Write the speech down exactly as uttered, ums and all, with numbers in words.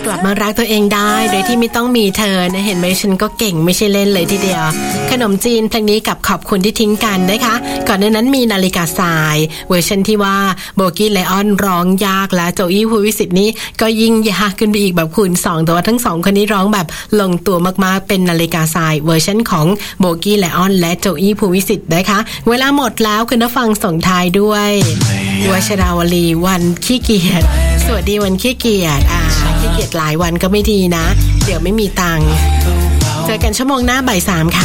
กลับมารักตัวเองได้โดยที่ไม่ต้องมีเธอนะเห็นไหมฉันก็เก่งไม่ใช่เล่นเลยทีเดียวขนมจีนเพลงนี้กับขอบคุณที่ทิ้งกันนะคะก่อนหน้านั้นมีนาฬิกาทรายเวอร์ชันที่ว่าโบกี้ไลออนร้องยากและโจอี้ภูวิสิทธิ์นี้ก็ยิ่งยากขึ้นไปอีกแบบคูณสองแต่ว่าทั้งสองคนนี้ร้องแบบลงตัวมากๆเป็นนาฬิกาทรายเวอร์ชันของโบกี้ไลออนและโจอี้ภูวิสิทธิ์นะคะเวลาหมดแล้วคุณผู้ฟังส่งท้ายด้วยวชราวลีวันขี้เกียจสวัสดีวันขี้เกียจอ่าขี้เกียจหลายวันก็ไม่ดีนะเดี๋ยวไม่มีตังค์เจอกันชั่วโมงหน้าบ่ายสามค่ะ